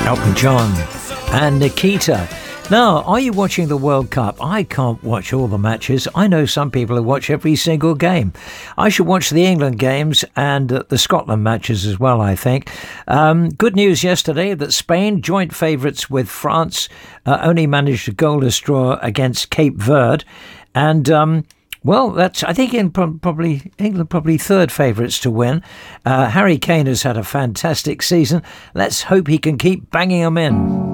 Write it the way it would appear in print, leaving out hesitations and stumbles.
Elton John and Nikita. Now, are you watching the World Cup? I can't watch all the matches. I know some people who watch every single game. I should watch the England games and the Scotland matches as well, I think. Good news yesterday that Spain, joint favourites with France, only managed a goalless draw against Cape Verde. And well, that's, I think, England probably third favourites to win. Harry Kane has had a fantastic season. Let's hope he can keep banging them in.